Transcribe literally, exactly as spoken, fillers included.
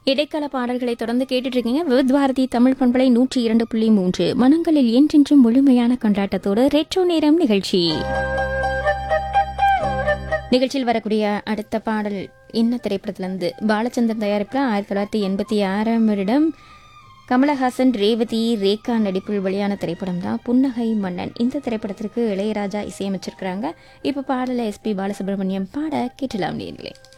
இடைக்கால பாடல்களை தொடர்ந்து கேட்டுட்டு இருக்கீங்க. விவித் பாரதி தமிழ் பண்பலை நூற்றி இரண்டு புள்ளி மூன்று மனங்களில் என்றென்றும் முழுமையான கொண்டாட்டத்தோடு ரெட்ரோ நேரம் நிகழ்ச்சி. நிகழ்ச்சியில் வரக்கூடிய அடுத்த பாடல் என்ன திரைப்படத்திலிருந்து பாலச்சந்திரன் தயாரிப்பில் ஆயிரத்தி தொள்ளாயிரத்தி எண்பத்தி ஆறாம் வருடம் கமலஹாசன் ரேவதி ரேகா நடிப்பில் வெளியான திரைப்படம் தான் புன்னகை மன்னன். இந்த திரைப்படத்திற்கு இளையராஜா இசையமைச்சிருக்கிறாங்க. இப்போ பாடலை எஸ்பி பாலசுப்ரமணியம் பாட கேட்டலாம் நேர்களே.